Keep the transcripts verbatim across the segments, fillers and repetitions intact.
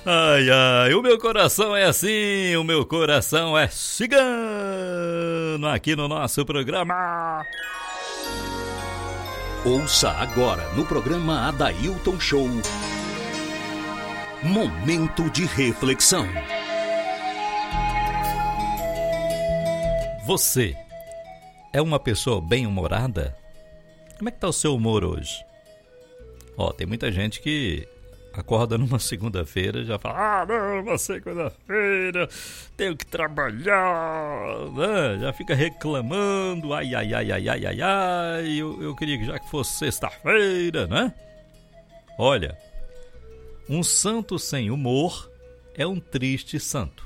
Ai, ai, o meu coração é assim, o meu coração é cigano, aqui no nosso programa. Ouça agora no programa Adailton Show, Momento de Reflexão. Você é uma pessoa bem-humorada? Como é que tá o seu humor hoje? Ó, tem muita gente que acorda numa segunda-feira e já fala: ah, não, uma segunda-feira, tenho que trabalhar, né? Já fica reclamando, ai, ai, ai, ai, ai, ai, ai, eu, eu queria que já que fosse sexta-feira, né? Olha, um santo sem humor é um triste santo.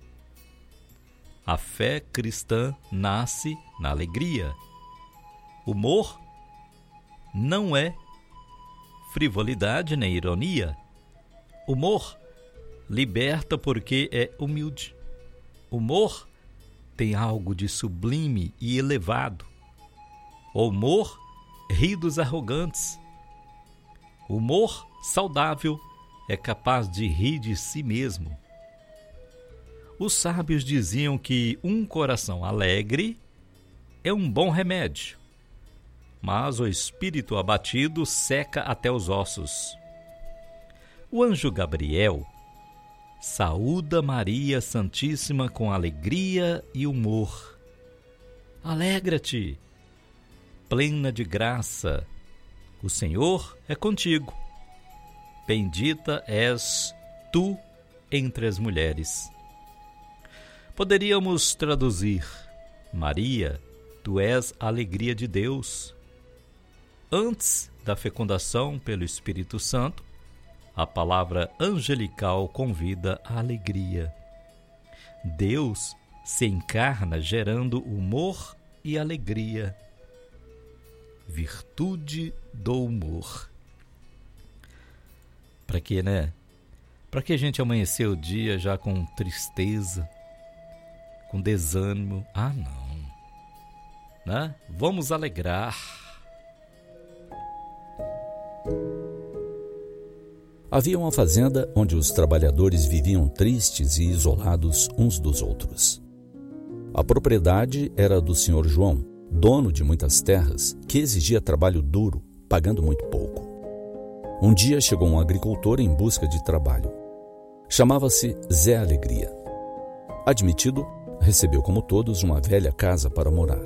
A fé cristã nasce na alegria. Humor não é frivolidade nem ironia. Humor liberta porque é humilde. Humor tem algo de sublime e elevado. O humor ri dos arrogantes. Humor saudável é capaz de rir de si mesmo. Os sábios diziam que um coração alegre é um bom remédio, mas o espírito abatido seca até os ossos. O anjo Gabriel saúda Maria Santíssima com alegria e humor. Alegra-te, plena de graça, o Senhor é contigo. Bendita és tu entre as mulheres. Poderíamos traduzir: Maria, tu és a alegria de Deus. Antes da fecundação pelo Espírito Santo, a palavra angelical convida a alegria. Deus se encarna gerando humor e alegria. Virtude do humor. Para quê, né? Para que a gente amanhecer o dia já com tristeza, com desânimo? Ah, não. Né? Vamos alegrar. Havia uma fazenda onde os trabalhadores viviam tristes e isolados uns dos outros. A propriedade era do senhor João, dono de muitas terras, que exigia trabalho duro, pagando muito pouco. Um dia chegou um agricultor em busca de trabalho. Chamava-se Zé Alegria. Admitido, recebeu como todos uma velha casa para morar.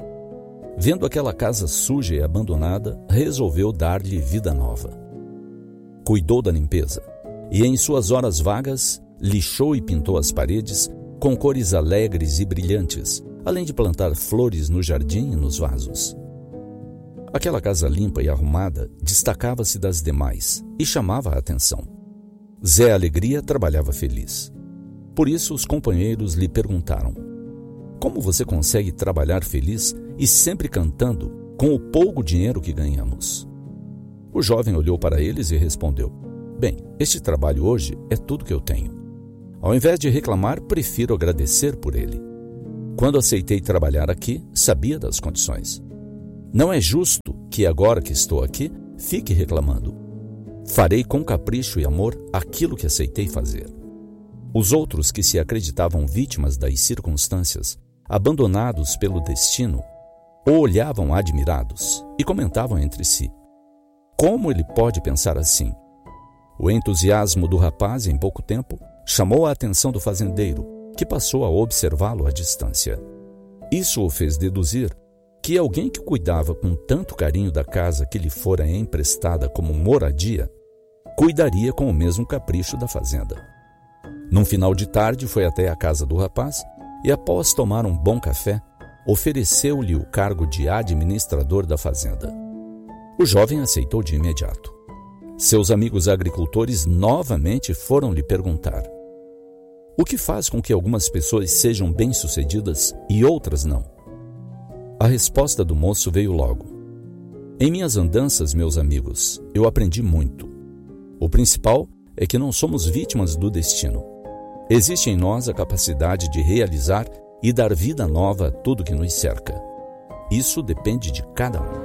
Vendo aquela casa suja e abandonada, resolveu dar-lhe vida nova. Cuidou da limpeza e, em suas horas vagas, lixou e pintou as paredes com cores alegres e brilhantes, além de plantar flores no jardim e nos vasos. Aquela casa limpa e arrumada destacava-se das demais e chamava a atenção. Zé Alegria trabalhava feliz. Por isso, os companheiros lhe perguntaram: como você consegue trabalhar feliz e sempre cantando com o pouco dinheiro que ganhamos? O jovem olhou para eles e respondeu: bem, este trabalho hoje é tudo que eu tenho. Ao invés de reclamar, prefiro agradecer por ele. Quando aceitei trabalhar aqui, sabia das condições. Não é justo que, agora que estou aqui, fique reclamando. Farei com capricho e amor aquilo que aceitei fazer. Os outros, que se acreditavam vítimas das circunstâncias, abandonados pelo destino, o olhavam admirados e comentavam entre si: como ele pode pensar assim? O entusiasmo do rapaz, em pouco tempo, chamou a atenção do fazendeiro, que passou a observá-lo à distância. Isso o fez deduzir que alguém que cuidava com tanto carinho da casa que lhe fora emprestada como moradia, cuidaria com o mesmo capricho da fazenda. Num final de tarde, foi até a casa do rapaz e, após tomar um bom café, ofereceu-lhe o cargo de administrador da fazenda. O jovem aceitou de imediato. Seus amigos agricultores novamente foram lhe perguntar: o que faz com que algumas pessoas sejam bem-sucedidas e outras não? A resposta do moço veio logo: em minhas andanças, meus amigos, eu aprendi muito. O principal é que não somos vítimas do destino. Existe em nós a capacidade de realizar e dar vida nova a tudo que nos cerca. Isso depende de cada um.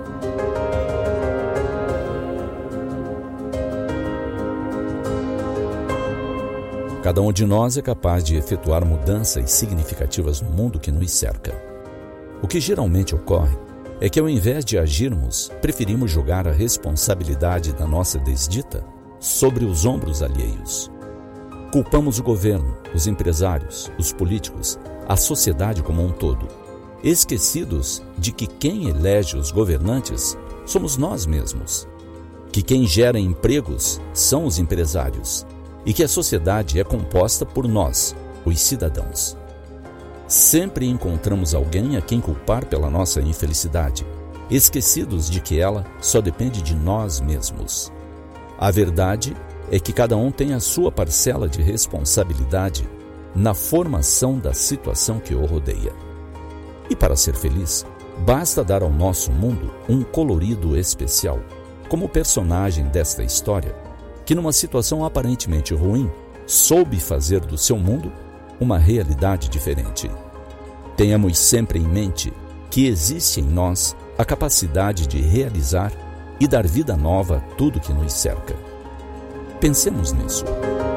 Cada um de nós é capaz de efetuar mudanças significativas no mundo que nos cerca. O que geralmente ocorre é que, ao invés de agirmos, preferimos jogar a responsabilidade da nossa desdita sobre os ombros alheios. Culpamos o governo, os empresários, os políticos, a sociedade como um todo, esquecidos de que quem elege os governantes somos nós mesmos, que quem gera empregos são os empresários e que a sociedade é composta por nós, os cidadãos. Sempre encontramos alguém a quem culpar pela nossa infelicidade, esquecidos de que ela só depende de nós mesmos. A verdade é que cada um tem a sua parcela de responsabilidade na formação da situação que o rodeia. E para ser feliz, basta dar ao nosso mundo um colorido especial, como o personagem desta história, que numa situação aparentemente ruim, soube fazer do seu mundo uma realidade diferente. Tenhamos sempre em mente que existe em nós a capacidade de realizar e dar vida nova a tudo que nos cerca. Pensemos nisso.